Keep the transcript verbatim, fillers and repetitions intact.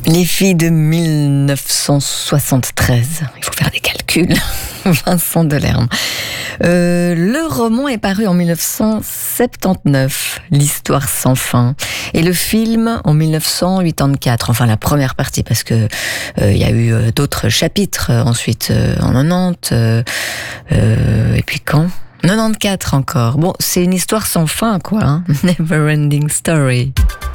Les filles de mille neuf cent soixante-treize. Il faut faire des calculs. Vincent Delerme. Euh, le roman est paru en mille neuf cent soixante-dix-neuf, L'histoire sans fin. Et le film en mille neuf cent quatre-vingt-quatorze. Enfin, la première partie, parce que euh, il y a eu euh, d'autres chapitres euh, ensuite euh, en quatre-vingt-dix. Euh, euh, et puis quand quatre-vingt-quatorze encore. Bon, c'est une histoire sans fin, quoi. Hein. Never ending story.